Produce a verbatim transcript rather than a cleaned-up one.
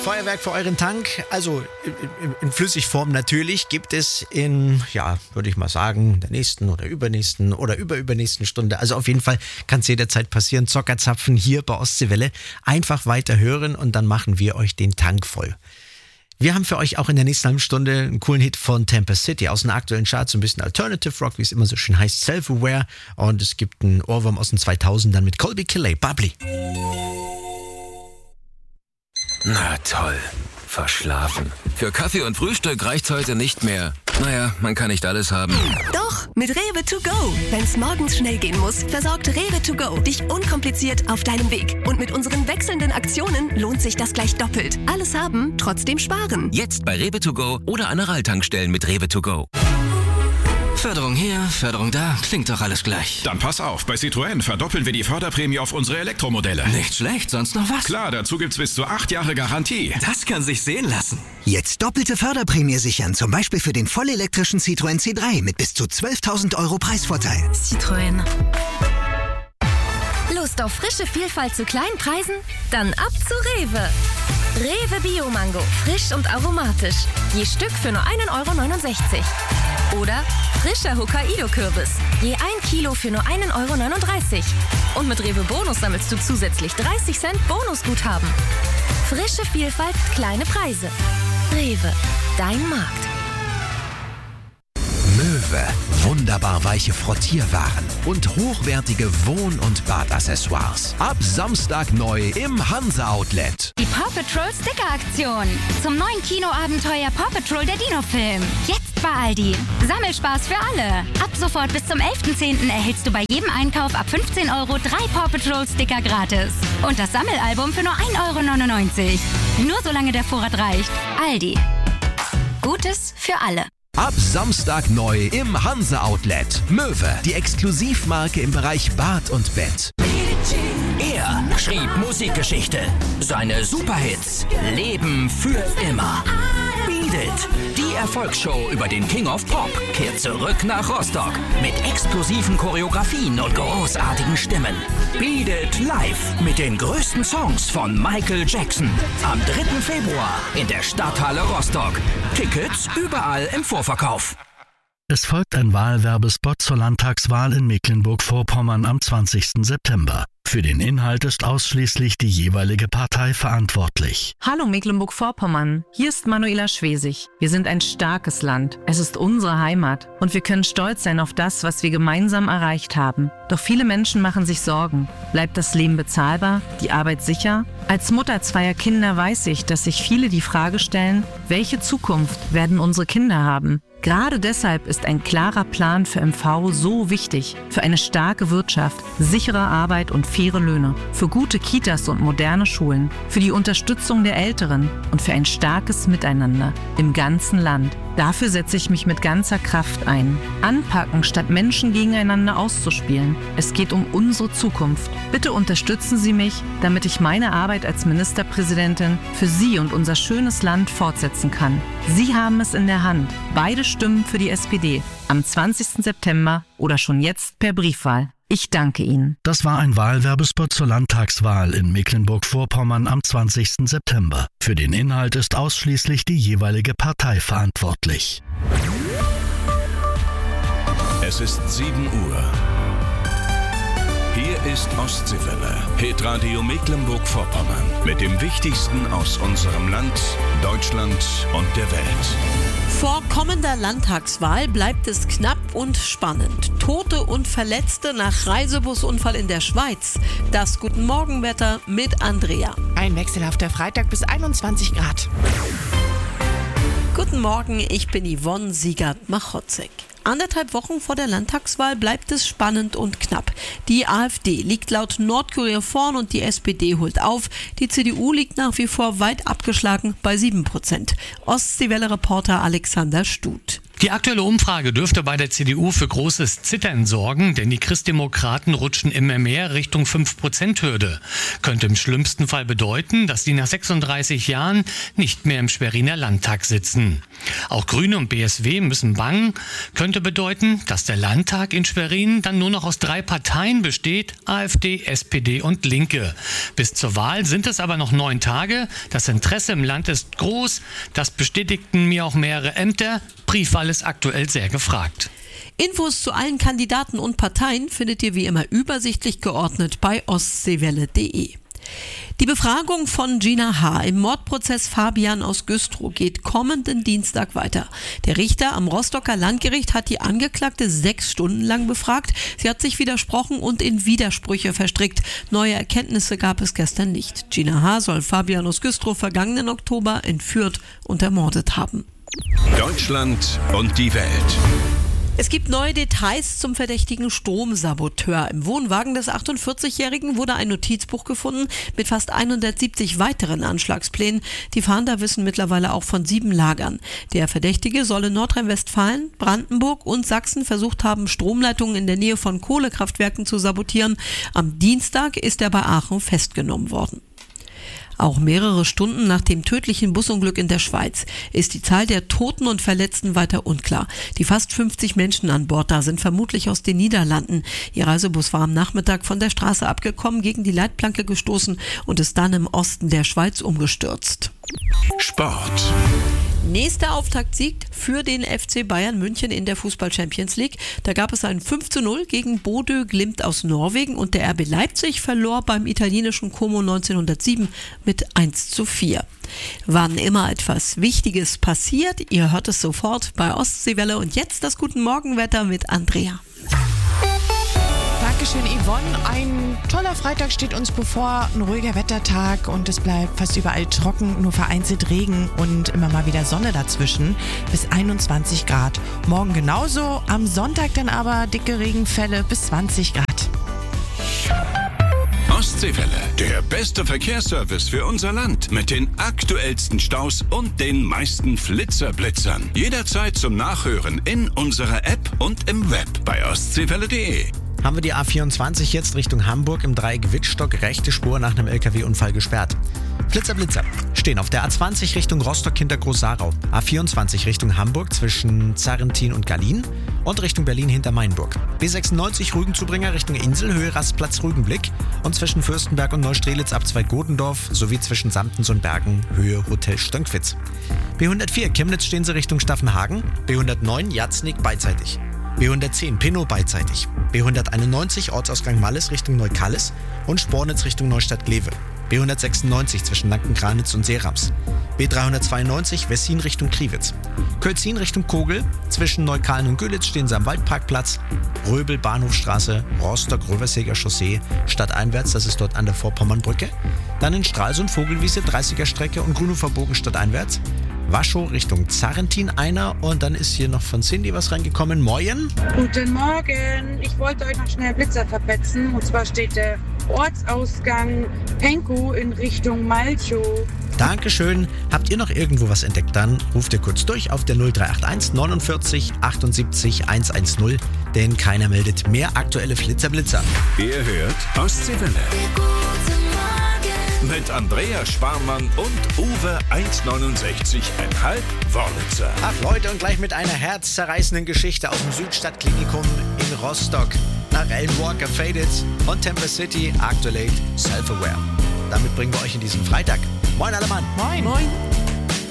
Feuerwerk für euren Tank. Also in, in Flüssigform natürlich gibt es in, ja, würde ich mal sagen, der nächsten oder übernächsten oder überübernächsten Stunde. Also auf jeden Fall kann es jederzeit passieren. Zockerzapfen hier bei Ostseewelle. Einfach weiter hören und dann machen wir euch den Tank voll. Wir haben für euch auch in der nächsten halben Stunde einen coolen Hit von Tampa City aus den aktuellen Charts, so ein bisschen Alternative Rock, wie es immer so schön heißt, Self-Aware. Und es gibt einen Ohrwurm aus den zweitausendern mit Colby Killey, Bubbly. Na toll, verschlafen. Für Kaffee und Frühstück reicht's heute nicht mehr. Naja, man kann nicht alles haben. Doch, mit Rewe to go. Wenn's morgens schnell gehen muss, versorgt Rewe to go dich unkompliziert auf deinem Weg. Und mit unseren wechselnden Aktionen lohnt sich das gleich doppelt. Alles haben, trotzdem sparen. Jetzt bei Rewe to go oder Aral-Tankstellen mit Rewe to go. Förderung hier, Förderung da, klingt doch alles gleich. Dann pass auf, bei Citroën verdoppeln wir die Förderprämie auf unsere Elektromodelle. Nicht schlecht, sonst noch was? Klar, dazu gibt's bis zu acht Jahre Garantie. Das kann sich sehen lassen. Jetzt doppelte Förderprämie sichern, zum Beispiel für den vollelektrischen Citroën C drei mit bis zu zwölftausend Euro Preisvorteil. Citroën. Lust auf frische Vielfalt zu kleinen Preisen? Dann ab zu Rewe. Rewe Bio-Mango, frisch und aromatisch. Je Stück für nur ein Euro neunundsechzig. Oder frischer Hokkaido-Kürbis. Je ein Kilo für nur ein Euro neununddreißig. Und mit Rewe Bonus sammelst du zusätzlich dreißig Cent Bonusguthaben. Frische Vielfalt, kleine Preise. Rewe, dein Markt. Möwe, wunderbar weiche Frottierwaren und hochwertige Wohn- und Badaccessoires. Ab Samstag neu im Hansa-Outlet. Die Paw Patrol Sticker-Aktion. Zum neuen Kinoabenteuer Paw Patrol der Dino-Film. Jetzt bei Aldi. Sammelspaß für alle. Ab sofort bis zum elften zehnten erhältst du bei jedem Einkauf ab fünfzehn Euro drei Paw Patrol Sticker gratis. Und das Sammelalbum für nur ein Euro neunundneunzig. Nur solange der Vorrat reicht. Aldi. Gutes für alle. Ab Samstag neu im Hansa-Outlet. Möwe, die Exklusivmarke im Bereich Bad und Bett. Er schrieb Musikgeschichte. Seine Superhits leben für immer. Beat It, die Erfolgsshow über den King of Pop, kehrt zurück nach Rostock mit explosiven Choreografien und großartigen Stimmen. Beat It live mit den größten Songs von Michael Jackson. Am dritten Februar in der Stadthalle Rostock. Tickets überall im Vorverkauf. Es folgt ein Wahlwerbespot zur Landtagswahl in Mecklenburg-Vorpommern am zwanzigsten September. Für den Inhalt ist ausschließlich die jeweilige Partei verantwortlich. Hallo Mecklenburg-Vorpommern, hier ist Manuela Schwesig. Wir sind ein starkes Land. Es ist unsere Heimat und wir können stolz sein auf das, was wir gemeinsam erreicht haben. Doch viele Menschen machen sich Sorgen. Bleibt das Leben bezahlbar? Die Arbeit sicher? Als Mutter zweier Kinder weiß ich, dass sich viele die Frage stellen, welche Zukunft werden unsere Kinder haben? Gerade deshalb ist ein klarer Plan für M V so wichtig. Für eine starke Wirtschaft, sichere Arbeit und faire Löhne. Für gute Kitas und moderne Schulen. Für die Unterstützung der Älteren und für ein starkes Miteinander im ganzen Land. Dafür setze ich mich mit ganzer Kraft ein. Anpacken, statt Menschen gegeneinander auszuspielen. Es geht um unsere Zukunft. Bitte unterstützen Sie mich, damit ich meine Arbeit als Ministerpräsidentin für Sie und unser schönes Land fortsetzen kann. Sie haben es in der Hand. Beide Stimmen für die S P D. Am zwanzigsten September oder schon jetzt per Briefwahl. Ich danke Ihnen. Das war ein Wahlwerbespot zur Landtagswahl in Mecklenburg-Vorpommern am zwanzigsten September. Für den Inhalt ist ausschließlich die jeweilige Partei verantwortlich. Es ist sieben Uhr. Hier ist Ostseewelle, Hitradio Mecklenburg-Vorpommern. Mit dem Wichtigsten aus unserem Land, Deutschland und der Welt. Vor kommender Landtagswahl bleibt es knapp und spannend. Tote und Verletzte nach Reisebusunfall in der Schweiz. Das Guten Morgenwetter mit Andrea. Ein wechselhafter Freitag bis einundzwanzig Grad. Guten Morgen, ich bin Yvonne Siegert-Machotzek. Anderthalb Wochen vor der Landtagswahl bleibt es spannend und knapp. Die AfD liegt laut Nordkorea vorn und die S P D holt auf. Die C D U liegt nach wie vor weit abgeschlagen bei sieben Prozent. Ostseewelle-Reporter Alexander Stut. Die aktuelle Umfrage dürfte bei der C D U für großes Zittern sorgen, denn die Christdemokraten rutschen immer mehr Richtung fünf Prozent Hürde. Könnte im schlimmsten Fall bedeuten, dass sie nach sechsunddreißig Jahren nicht mehr im Schweriner Landtag sitzen. Auch Grüne und B S W müssen bangen. Könnte bedeuten, dass der Landtag in Schwerin dann nur noch aus drei Parteien besteht, AfD, S P D und Linke. Bis zur Wahl sind es aber noch neun Tage. Das Interesse im Land ist groß. Das bestätigten mir auch mehrere Ämter. Briefwahl ist aktuell sehr gefragt. Infos zu allen Kandidaten und Parteien findet ihr wie immer übersichtlich geordnet bei ostseewelle punkt de. Die Befragung von Gina H. im Mordprozess Fabian aus Güstrow geht kommenden Dienstag weiter. Der Richter am Rostocker Landgericht hat die Angeklagte sechs Stunden lang befragt. Sie hat sich widersprochen und in Widersprüche verstrickt. Neue Erkenntnisse gab es gestern nicht. Gina H. soll Fabian aus Güstrow vergangenen Oktober entführt und ermordet haben. Deutschland und die Welt. Es gibt neue Details zum verdächtigen Stromsaboteur. Im Wohnwagen des achtundvierzigjährigen wurde ein Notizbuch gefunden mit fast hundertsiebzig weiteren Anschlagsplänen. Die Fahnder wissen mittlerweile auch von sieben Lagern. Der Verdächtige soll in Nordrhein-Westfalen, Brandenburg und Sachsen versucht haben, Stromleitungen in der Nähe von Kohlekraftwerken zu sabotieren. Am Dienstag ist er bei Aachen festgenommen worden. Auch mehrere Stunden nach dem tödlichen Busunglück in der Schweiz ist die Zahl der Toten und Verletzten weiter unklar. Die fast fünfzig Menschen an Bord da sind vermutlich aus den Niederlanden. Ihr Reisebus war am Nachmittag von der Straße abgekommen, gegen die Leitplanke gestoßen und ist dann im Osten der Schweiz umgestürzt. Sport. Nächster Auftaktsieg für den F C Bayern München in der Fußball-Champions League. Da gab es ein fünf zu null gegen Bodø Glimt aus Norwegen und der R B Leipzig verlor beim italienischen Como neunzehnhundertsieben mit eins zu vier. Wann immer etwas Wichtiges passiert, ihr hört es sofort bei Ostseewelle und jetzt das Guten Morgenwetter mit Andrea. Dankeschön, Yvonne. Ein toller Freitag steht uns bevor, ein ruhiger Wettertag und es bleibt fast überall trocken, nur vereinzelt Regen und immer mal wieder Sonne dazwischen bis einundzwanzig Grad. Morgen genauso, am Sonntag dann aber dicke Regenfälle bis zwanzig Grad. Ostseewelle, der beste Verkehrsservice für unser Land mit den aktuellsten Staus und den meisten Flitzerblitzern. Jederzeit zum Nachhören in unserer App und im Web bei ostseewelle punkt de. Haben wir die A vierundzwanzig jetzt Richtung Hamburg im Dreieck Wittstock, rechte Spur nach einem L K W-Unfall gesperrt. Flitzer, Blitzer stehen auf der A zwanzig Richtung Rostock hinter Groß-Sarau, A vierundzwanzig Richtung Hamburg zwischen Zarrentin und Gallien und Richtung Berlin hinter Mainburg. B sechsundneunzig Rügenzubringer Richtung Insel, Höhe Rastplatz Rügenblick und zwischen Fürstenberg und Neustrelitz ab Zweitgodendorf sowie zwischen Samtens und Bergen, Höhe Hotel Stönkwitz. B hundertvier Chemnitz stehen sie Richtung Staffenhagen, B hundertneun Jatznik beidseitig. B hundertzehn Pinnow beidseitig, B hunderteinundneunzig Ortsausgang Malles Richtung Neukallis und Spornitz Richtung Neustadt-Glewe, B hundertsechsundneunzig zwischen Lanken-Kranitz und Seerams, B dreihundertzweiundneunzig Wessin Richtung Kriwitz, Kölzin Richtung Kogel, zwischen Neukalen und Gülitz stehen sie am Waldparkplatz, Röbel Bahnhofstraße, Rostock-Röverseger Chaussee, stadteinwärts, das ist dort an der Vorpommernbrücke, dann in Stralsund Vogelwiese, dreißiger Strecke und Grunhofer Bogen stadteinwärts, Waschow Richtung Zarrentin einer und dann ist hier noch von Cindy was reingekommen. Moin. Guten Morgen. Ich wollte euch noch schnell Blitzer verpetzen. Und zwar steht der Ortsausgang Penkow in Richtung Malchow. Dankeschön. Habt ihr noch irgendwo was entdeckt? Dann ruft ihr kurz durch auf der null drei acht eins neunundvierzig achtundsiebzig hundertzehn, denn keiner meldet mehr aktuelle Flitzerblitzer. Ihr hört Ostseewelle. Mit Andrea Sparmann und Uwe eins neunundsechzig Komma fünf Wörlitzer. Ach Leute, und gleich mit einer herzzerreißenden Geschichte aus dem Südstadtklinikum in Rostock. Nach Alan Walker Faded und Temper City Actualate Self-Aware. Damit bringen wir euch in diesen Freitag. Moin alle Mann. Moin. Moin.